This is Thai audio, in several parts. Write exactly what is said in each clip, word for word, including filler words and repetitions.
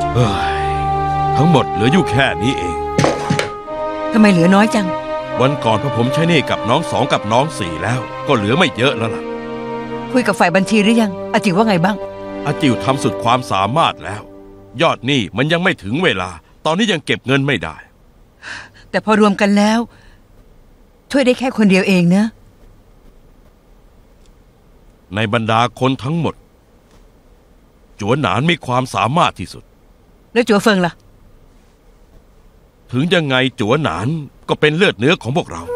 เฮ้ยทั้งหมดเหลืออยู่แค่นี้เองทำไมเหลือน้อยจังวันก่อนพอผมใช้หนี้กับน้องสองกับน้องสี่แล้วก็เหลือไม่เยอะแล้วล่ะคุยกับฝ่ายบัญชีหรือยังอาจิ๋วว่าไงบ้างอาจิ๋วทำสุดความสามารถแล้วยอดหนี้มันยังไม่ถึงเวลาตอนนี้ยังเก็บเงินไม่ได้แต่พอรวมกันแล้วช่วยได้แค่คนเดียวเองนะในบรรดาคนทั้งหมดจัวหนานมีความสามารถที่สุดแล้วจัวเฟิงล่ะถึงยังไงจัวหนานก็เป็นเลือดเนื้อของพวกเรา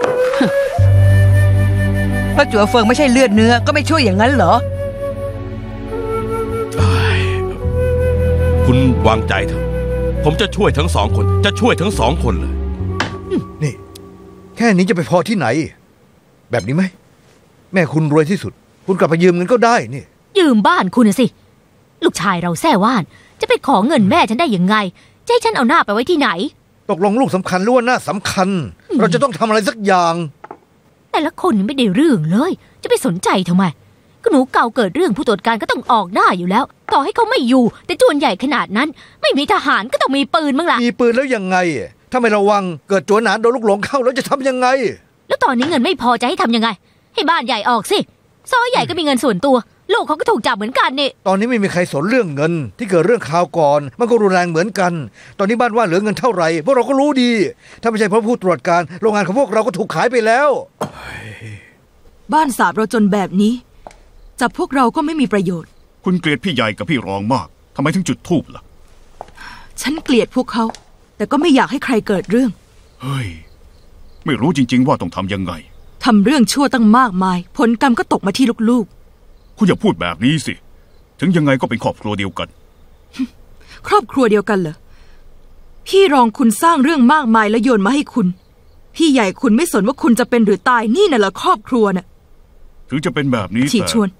เพราะจัวเฟิงไม่ใช่เลือดเนื้อก็ไม่ช่วยอย่างนั้นเหรอคุณวางใจเถอะผมจะช่วยทั้งสองคนจะช่วยทั้งสองคนเลยนี่แค่นี้จะไปพอที่ไหนแบบนี้ไหมแม่คุณรวยที่สุดคุณกลับไปยืมเงินก็ได้นี่ยืมบ้านคุณน่ะสิลูกชายเราแซ่ว่านจะไปขอเงินแม่ฉันได้ยังไงจะให้ฉันเอาหน้าไปไว้ที่ไหนตกลงลูกสำคัญหรือว่าหน้าสำคัญเราจะต้องทำอะไรสักอย่างแต่ละคนไม่ได้เรื่องเลยจะไปสนใจทำไมก็หนูเก่าเกิดเรื่องผู้ตรวจการก็ต้องออกหน้าอยู่แล้วต่อให้เขาไม่อยู่แต่จวนใหญ่ขนาดนั้นไม่มีทหารก็ต้องมีปืนมั้งล่ะมีปืนแล้วยังไงถ้าไม่ระวังเกิดจัวหนานโดนลูกหลงเข้าแล้วจะทำยังไงแล้วตอนนี้เงินไม่พอจะให้ทำยังไงให้บ้านใหญ่ออกสิซอยใหญ่ก็มีเงินส่วนตัวลูกเขาก็ถูกจับเหมือนกันนี่ตอนนี้ไม่มีใครสนเรื่องเงินที่เกิดเรื่องข่าวก่อนมันก็รุนแรงเหมือนกันตอนนี้บ้านว่าเหลือเงินเท่าไหร่พวกเราก็รู้ดีถ้าไม่ใช่เพราะผู้ตรวจการโรงงานของพวกเราก็ถูกขายไปแล้วบ้านสาบเราจนแบบนี้จับพวกเราก็ไม่มีประโยชน์คุณเกลียดพี่ใหญ่กับพี่รองมากทำไมถึงจุดธูปล่ะฉันเกลียดพวกเขาแต่ก็ไม่อยากให้ใครเกิดเรื่องเฮ้ยไม่รู้จริงๆว่าต้องทำยังไงทำเรื่องชั่วตั้งมากมายผลกรรมก็ตกมาที่ลูกๆคุณอย่าพูดแบบนี้สิถึงยังไงก็เป็นครอบครัวเดียวกันครอบครัวเดียวกันเหรอพี่รองคุณสร้างเรื่องมากมายแล้วโยนมาให้คุณพี่ใหญ่คุณไม่สนว่าคุณจะเป็นหรือตายนี่น่ะเหรอครอบครัวน่ะถึงจะเป็นแบบนี้ฉีดชวน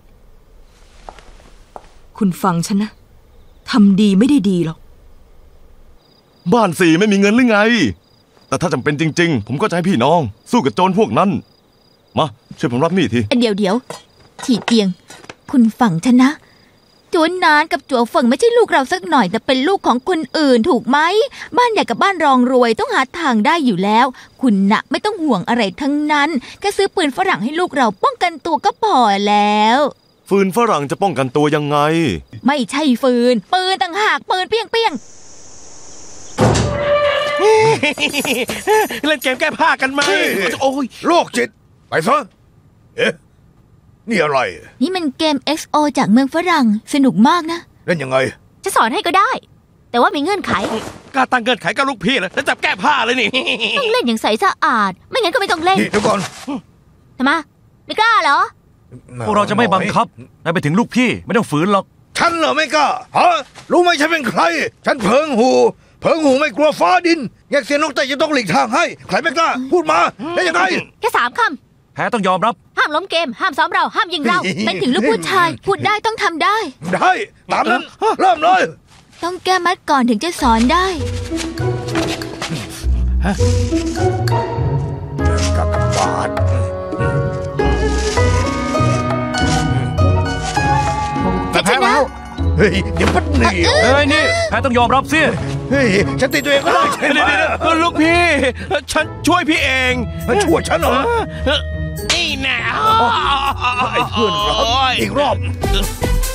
คุณฟังฉันนะทำดีไม่ได้ดีหรอกบ้านสี่ไม่มีเงินหรือไงแต่ถ้าจำเป็นจริงๆผมก็จะให้พี่น้องสู้กับโจรพวกนั้นมาช่วยผมรับมีดทีเดี๋ยวเดี๋ยวฉีดเตียงคุณฟังฉันนะจัวหนานกับจัวเฟิงไม่ใช่ลูกเราสักหน่อยแต่เป็นลูกของคนอื่นถูกไหมบ้านใหญ่กับบ้านรองรวยต้องหาทางได้อยู่แล้วคุณน่ะไม่ต้องห่วงอะไรทั้งนั้นแค่ซื้อปืนฝรั่งให้ลูกเราป้องกันตัวก็พอแล้วฟืนฝรั่งจะป้องกันตัวยังไงไม่ใช่ฟืนปืนต่างหากปืนเปี้ยงเปี้ยงเล่นเกมแก้ผ้ากันไหมโอ้ยโรคจิตไปซะเอ๊ะนี่อะไรนี่มันเกม เอ็กซ์ โอ จากเมืองฝรั่งสนุกมากนะเล่นยังไงจะสอนให้ก็ได้แต่ว่ามีเงื่อนไขกล้าตั้งเงื่อนไขกับลูกพี่เลยแล้วจับแก้ผ้าเลยนี่ต้องเล่นอย่างใสสะอาดไม่งั้นก็ไม่ต้องเล่นนี่เดี๋ยวก่อนทำไมไม่กล้าเหรอพวกเราจะไม่บังคับนายไปถึงลูกพี่ไม่ต้องฝืนหรอกฉันเหรอไม่กล้าฮะรู้ไหมฉันเป็นใครฉันเพิงหูเพิงหูไม่กลัวฟ้าดินแยกเสียนกแต่จะต้องหลีกทางให้ใครไม่กล้าพูดมาได้ยังไงแค่สามคำแพ้ต้องยอมรับห้ามล้มเกมห้ามซ้อมเราห้ามยิงเราเป็นถึงลูกผู้ชายพูดได้ต้องทำได้ได้ตามนั้นเริ่มเลยต้องแก้มัดก่อนถึงจะสอนได้กากบาทแพ้แล้วเฮ้ยเดี๋ยวมันหนีเฮ้ยนี่แพ้ต้องยอมรับสิเฮ้ยฉันตีตัวเองก็ได้ใช่ไหมลูกพี่ฉันช่วยพี่เองช่วยฉันเหรอนี่แน่ไอ้เพื่อนรักอีกรอบ